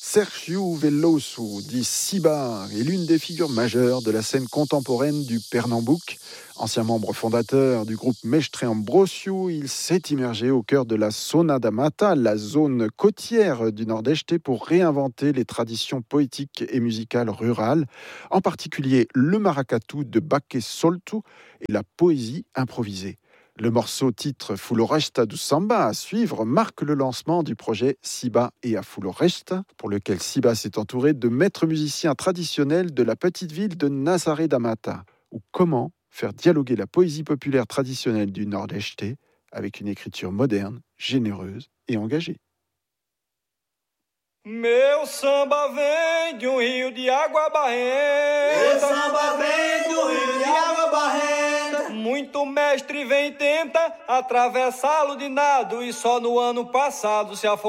Sergio Veloso, dit Siba, est l'une des figures majeures de la scène contemporaine du Pernambouc. Ancien membre fondateur du groupe Mestre Ambrosio, il s'est immergé au cœur de la Zona da Mata, la zone côtière du Nordeste, pour réinventer les traditions poétiques et musicales rurales, en particulier le maracatu de Baque Solto et la poésie improvisée. Le morceau titre Floresta do Samba à suivre marque le lancement du projet Siba et a Floresta, pour lequel Siba s'est entouré de maîtres musiciens traditionnels de la petite ville de Nazaré da Mata. Ou comment faire dialoguer la poésie populaire traditionnelle du Nordeste avec une écriture moderne, généreuse et engagée. Meu samba vem de rio de água barrenta. Meu samba vem do rio de água barrenta. Muito mestre vem e tenta atravessá-lo de nado e só no ano passado se afogou.